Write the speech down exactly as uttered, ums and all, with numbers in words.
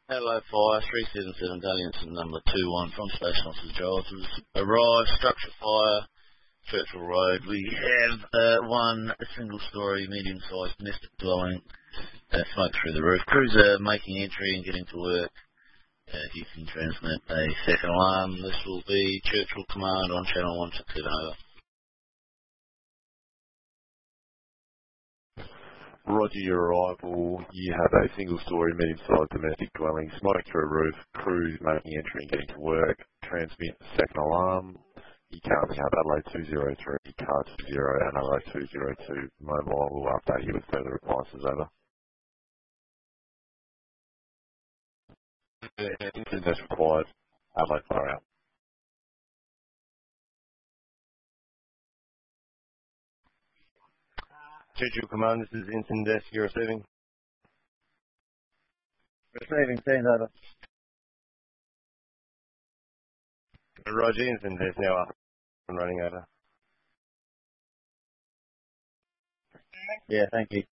Hello, Fire, three seven seven Darlington, number two one from Station Officer Giles. Arrived, structure fire, Churchill Road. We have uh, one single-storey, medium-sized nested dwelling, uh, smoke through the roof. Crews are making entry and getting to work. Uh, if you can transmit a second alarm, this will be Churchill Command on channel one six seven over. Roger your arrival. You have a single-storey, medium-sized domestic dwelling, smoke through a roof, crews making entry and getting to work. Transmit second alarm. You currently have Adelaide two zero three, car two zero, and Adelaide two zero two. Mobile will update you with further responses. Over. Internet required. Adelaide fire out. Churchill Command, this is Incident Desk, you're receiving. Receiving, send over. Roger, Incident Desk now up and running over. Yeah, thank you.